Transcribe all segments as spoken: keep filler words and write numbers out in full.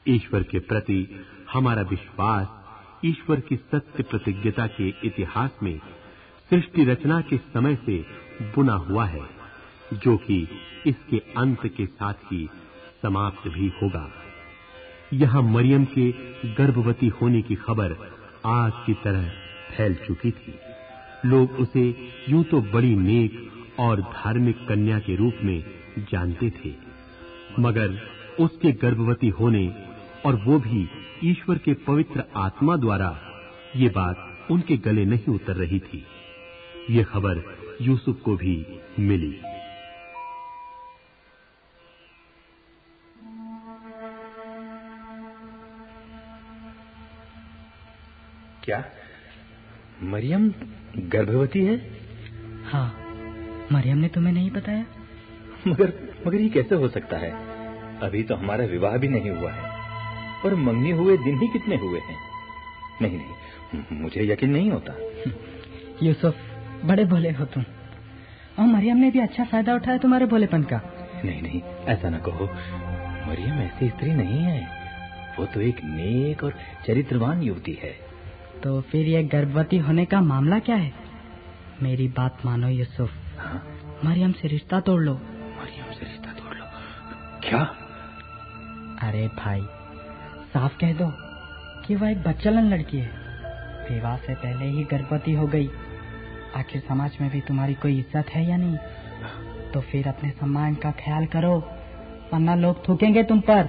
ईश्वर के प्रति हमारा विश्वास ईश्वर की सत्य प्रतिज्ञता के इतिहास में सृष्टि रचना के समय से बुना हुआ है, जो कि इसके अंत के साथ ही समाप्त भी होगा। यहाँ मरियम के गर्भवती होने की खबर आग की तरह फैल चुकी थी। लोग उसे यूं तो बड़ी नेक और धार्मिक कन्या के रूप में जानते थे, मगर उसके गर्भवती होने और वो भी ईश्वर के पवित्र आत्मा द्वारा, ये बात उनके गले नहीं उतर रही थी। ये खबर यूसुफ को भी मिली। क्या मरियम गर्भवती है? हाँ, मरियम ने तुम्हें नहीं बताया? मगर मगर ये कैसे हो सकता है? अभी तो हमारा विवाह भी नहीं हुआ है और मंगनी हुए दिन ही कितने हुए हैं। नहीं नहीं, मुझे यकीन नहीं होता। यूसुफ, बड़े भोले हो तुम, और मरियम ने भी अच्छा फायदा उठाया तुम्हारे भोलेपन का। नहीं नहीं, ऐसा न कहो। मरियम ऐसी स्त्री नहीं है, वो तो एक नेक और चरित्रवान युवती है। तो फिर ये गर्भवती होने का मामला क्या है? मेरी बात मानो यूसुफ। हाँ? मरियम से रिश्ता तोड़ लो। मरियम से रिश्ता तोड़ लो? क्या? अरे भाई, साफ कह दो कि वह एक बच्चलन लड़की है, विवाह से पहले ही गर्भवती हो गई। आखिर समाज में भी तुम्हारी कोई इज्जत है या नहीं? तो फिर अपने सम्मान का ख्याल करो, वरना लोग थूकेंगे तुम पर।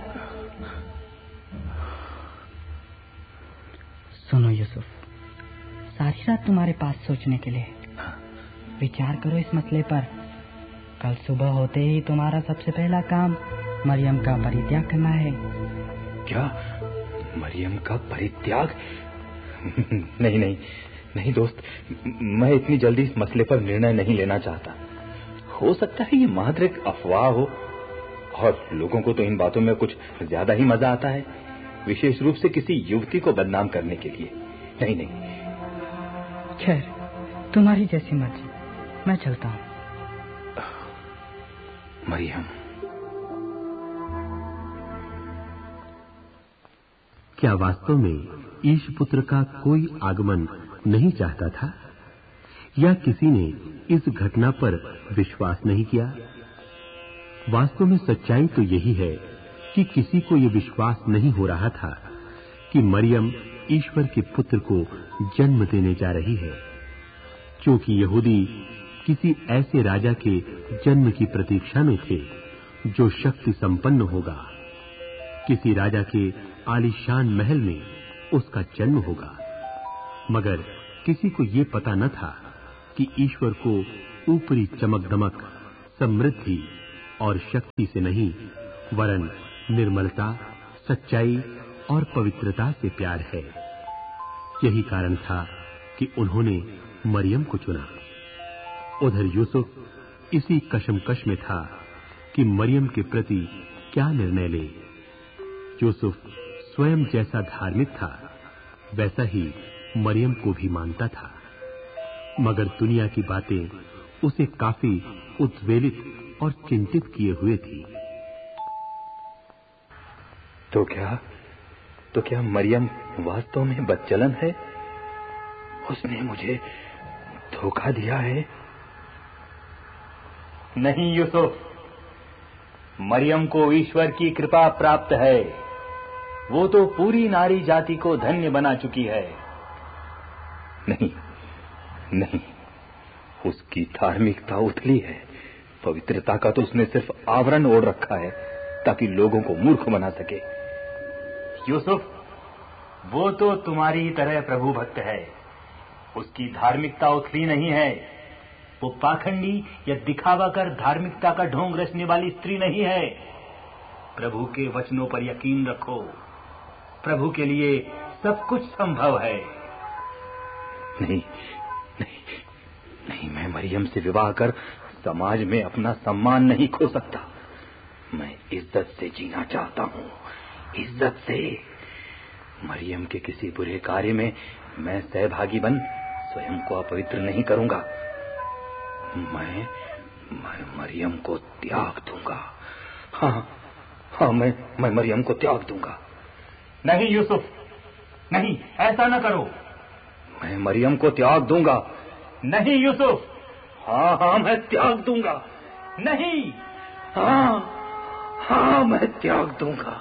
सुनो यूसुफ, सारी रात तुम्हारे पास सोचने के लिए। विचार करो इस मसले पर। कल सुबह होते ही तुम्हारा सबसे पहला काम मरियम का परित्याग करना है। क्या? मरियम का परित्याग? नहीं नहीं नहीं दोस्त, मैं इतनी जल्दी इस मसले पर निर्णय नहीं लेना चाहता। हो सकता है ये मात्र एक अफवाह हो, और लोगों को तो इन बातों में कुछ ज्यादा ही मजा आता है, विशेष रूप से किसी युवती को बदनाम करने के लिए। नहीं नहीं। खैर, तुम्हारी जैसी मर्जी, मैं चलता हूँ। मरियम, क्या वास्तव में ईशपुत्र का कोई आगमन नहीं चाहता था, या किसी ने इस घटना पर विश्वास नहीं किया? वास्तव में सच्चाई तो यही है कि किसी को यह विश्वास नहीं हो रहा था कि मरियम ईश्वर के पुत्र को जन्म देने जा रही है, क्योंकि यहूदी किसी ऐसे राजा के जन्म की प्रतीक्षा में थे जो शक्ति संपन्न होगा। किसी राजा के आलीशान महल में उसका जन्म होगा, मगर किसी को ये पता न था कि ईश्वर को ऊपरी चमक दमक, समृद्धि और शक्ति से नहीं, वरन निर्मलता, सच्चाई और पवित्रता से प्यार है। यही कारण था कि उन्होंने मरियम को चुना। उधर यूसुफ इसी कशमकश में था कि मरियम के प्रति क्या निर्णय ले। यूसुफ स्वयं जैसा धार्मिक था, वैसा ही मरियम को भी मानता था, मगर दुनिया की बातें उसे काफी उद्वेलित और चिंतित किए हुए थी। तो क्या तो क्या मरियम वास्तव में बच्चलन है? उसने मुझे धोखा दिया है? नहीं यूसुफ, मरियम को ईश्वर की कृपा प्राप्त है। वो तो पूरी नारी जाति को धन्य बना चुकी है। नहीं नहीं, उसकी धार्मिकता उथली है। पवित्रता का तो उसने सिर्फ आवरण ओढ़ रखा है ताकि लोगों को मूर्ख बना सके। यूसुफ, वो तो तुम्हारी तरह प्रभु भक्त है। उसकी धार्मिकता उथली नहीं है। वो पाखंडी या दिखावा कर धार्मिकता का ढोंग रचने वाली स्त्री नहीं है। प्रभु के वचनों पर यकीन रखो। प्रभु के लिए सब कुछ संभव है। नहीं नहीं नहीं, मैं मरियम से विवाह कर समाज में अपना सम्मान नहीं खो सकता। मैं इज्जत से जीना चाहता हूँ, इज्जत से। मरियम के किसी बुरे कार्य में मैं सहभागी बन स्वयं को अपवित्र नहीं करूंगा। मैं मैं मरियम को त्याग दूंगा। हाँ हाँ, मैं मैं मरियम को त्याग दूंगा। नहीं यूसुफ, नहीं, ऐसा न करो। मैं मरियम को त्याग दूंगा। नहीं यूसुफ। हाँ हाँ मैं त्याग दूंगा। नहीं। हाँ हाँ मैं त्याग दूंगा।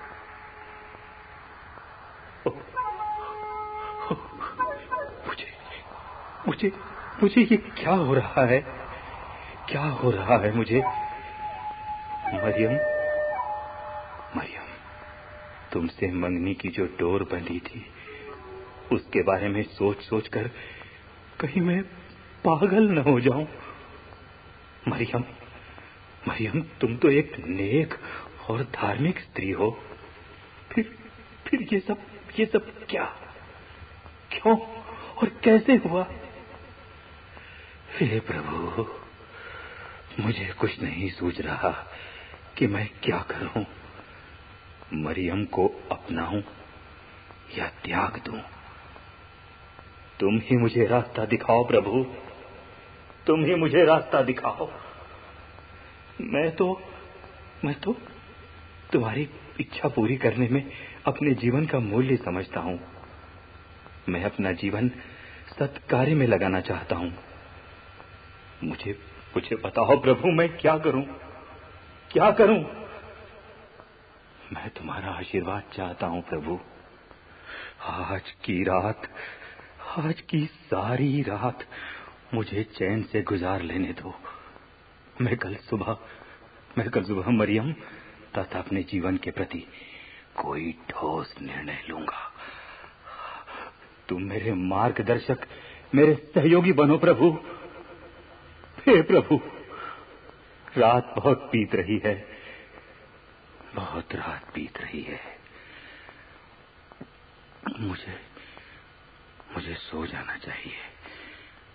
मुझे मुझे मुझे ये क्या हो रहा है? क्या हो रहा है मुझे? मरियम, मरियम, तुमसे मंगनी की जो डोर बंधी थी, उसके बारे में सोच सोच कर कहीं मैं पागल न हो जाऊं। मरियम, मरियम, तुम तो एक नेक और धार्मिक स्त्री हो। फिर फिर ये सब ये सब क्या, क्यों और कैसे हुआ? हे प्रभु, मुझे कुछ नहीं सूझ रहा कि मैं क्या करूं। मरियम को अपनाऊं या त्याग दूं? तुम ही मुझे रास्ता दिखाओ प्रभु, तुम ही मुझे रास्ता दिखाओ। मैं तो मैं तो तुम्हारी इच्छा पूरी करने में अपने जीवन का मूल्य समझता हूं। मैं अपना जीवन सत्कार्य में लगाना चाहता हूं। मुझे मुझे बताओ प्रभु, मैं क्या करूं, क्या करूं? मैं तुम्हारा आशीर्वाद चाहता हूं प्रभु। आज की रात, आज की सारी रात मुझे चैन से गुजार लेने दो। मैं कल सुबह मैं कल सुबह मरियम तथा अपने जीवन के प्रति कोई ठोस निर्णय लूंगा। तुम मेरे मार्गदर्शक, मेरे सहयोगी बनो प्रभु। हे प्रभु, रात बहुत बीत रही है, बहुत रात बीत रही है। मुझे मुझे सो जाना चाहिए।